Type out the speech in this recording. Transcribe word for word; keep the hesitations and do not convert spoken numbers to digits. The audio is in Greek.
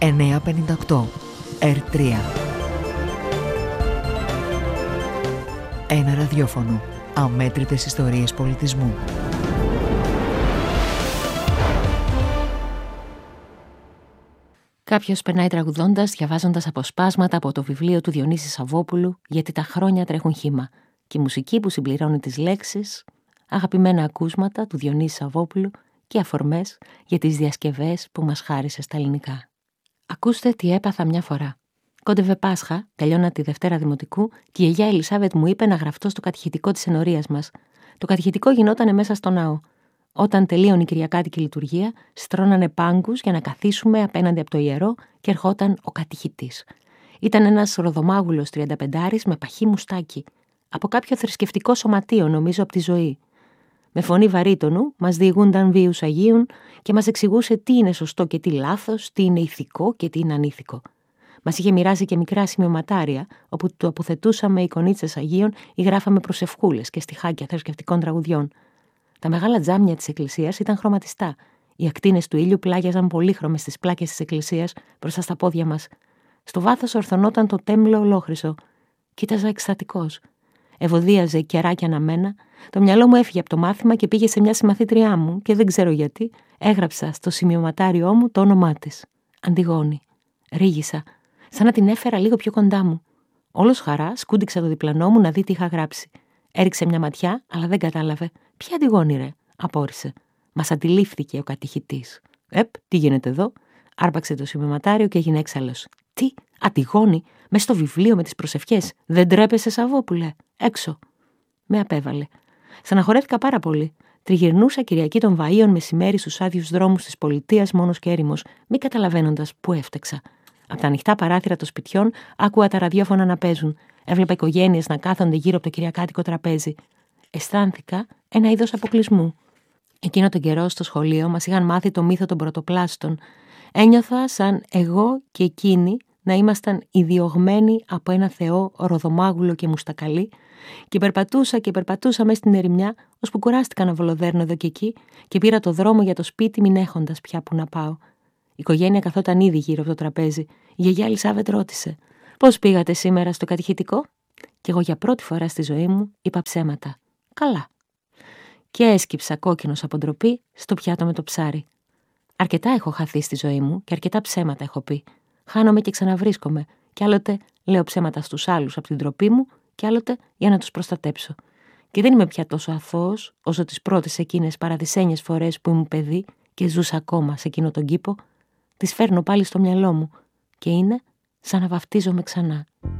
εννιακόσια πενήντα οκτώ ερ τρία. Ένα ραδιόφωνο. Αμέτρητες ιστορίες πολιτισμού. Κάποιος περνάει τραγουδώντας, διαβάζοντας αποσπάσματα από το βιβλίο του Διονύση Σαββόπουλου «Γιατί τα χρόνια τρέχουν χύμα» και η μουσική που συμπληρώνει τις λέξεις, αγαπημένα ακούσματα του Διονύση Σαββόπουλου και αφορμές για τις διασκευές που μας χάρισε στα ελληνικά. Ακούστε τι έπαθα μια φορά. Κόντευε Πάσχα, τελειώνα τη Δευτέρα Δημοτικού και η γιαγιά Ελισάβετ μου είπε να γραφτώ στο κατηχητικό της ενορίας μας. Το κατηχητικό γινότανε μέσα στο ναό. Όταν τελείωνε η κυριακάτικη λειτουργία, στρώνανε πάγκους για να καθίσουμε απέναντι από το ιερό και ερχόταν ο κατηχητής. Ήταν ένας ροδομάγουλος τριανταπεντάρης με παχύ μουστάκι. Από κάποιο θρησκευτικό σωματείο, νομίζω, από τη ζωή. Με φωνή βαρύτονου μας διηγούνταν βίους Αγίων και μας εξηγούσε τι είναι σωστό και τι λάθος, τι είναι ηθικό και τι είναι ανήθικο. Μας είχε μοιράσει και μικρά σημειωματάρια, όπου του αποθετούσαμε εικονίτσες Αγίων ή γράφαμε προσευχούλες και στιχάκια θρησκευτικών τραγουδιών. Τα μεγάλα τζάμια της εκκλησίας ήταν χρωματιστά. Οι ακτίνες του ήλιου πλάγιαζαν πολύχρωμες στις πλάκες της εκκλησίας μπροστά στα πόδια μας. Στο βάθος ορθωνόταν το τέμπλο ολόχρυσο. Κοίταζα εκστατικός. Ευωδίαζε κεράκια αναμένα. Το μυαλό μου έφυγε από το μάθημα και πήγε σε μια συμμαθήτριά μου και δεν ξέρω γιατί έγραψα στο σημειωματάριό μου το όνομά της. Αντιγόνη. Ρίγησα, σαν να την έφερα λίγο πιο κοντά μου. Όλος χαρά σκούντιξα το διπλανό μου να δει τι είχα γράψει. Έριξε μια ματιά, αλλά δεν κατάλαβε. Ποια Αντιγόνη, ρε, απόρρισε. Μας αντιλήφθηκε ο κατηχητής. Επ, τι γίνεται εδώ? Άρπαξε το σημειωματάριο και έγινε έξαλλος. Τι, Αντιγόνη, μες στο βιβλίο με τις προσευχές. Δεν τρέπεσαι, Σαββόπουλε? Έξω. Με απέβαλε. Στεναχωρέθηκα πάρα πολύ. Τριγυρνούσα Κυριακή των Βαΐων μεσημέρι στους άδειους δρόμους της πολιτείας, μόνος και έρημος, μη καταλαβαίνοντας πού έφτεξα. Από τα ανοιχτά παράθυρα των σπιτιών άκουγα τα ραδιόφωνα να παίζουν. Έβλεπα οικογένειες να κάθονται γύρω από το κυριακάτικο τραπέζι. Αισθάνθηκα ένα είδος αποκλεισμού. Εκείνο τον καιρό στο σχολείο μας είχαν μάθει το μύθο των πρωτοπλάστων. Ένιωθα σαν εγώ και εκείνοι να ήμασταν ιδιωγμένοι από ένα θεό ροδομάγουλο και μουστακαλί και περπατούσα και περπατούσα μέσα στην ερημιά, ώσπου κουράστηκα να βολοδέρνω εδώ και εκεί και πήρα το δρόμο για το σπίτι μην έχοντας πια που να πάω. Η οικογένεια καθόταν ήδη γύρω από το τραπέζι. Η γιαγιά Ελισάβετ ρώτησε: «Πώς πήγατε σήμερα στο κατηχητικό?» Και εγώ για πρώτη φορά στη ζωή μου είπα ψέματα. Καλά. Και έσκυψα κόκκινος από ντροπή στο πιάτο με το ψάρι. Αρκετά έχω χαθεί στη ζωή μου και αρκετά ψέματα έχω πει. Χάνομαι και ξαναβρίσκομαι, κι άλλοτε λέω ψέματα στους άλλους από την ντροπή μου, κι άλλοτε για να τους προστατέψω. Και δεν είμαι πια τόσο αθώος όσο τις πρώτες εκείνες παραδεισένιες φορές που ήμουν παιδί και ζούσα ακόμα σε εκείνο τον κήπο. Τις φέρνω πάλι στο μυαλό μου και είναι σαν να βαφτίζομαι ξανά.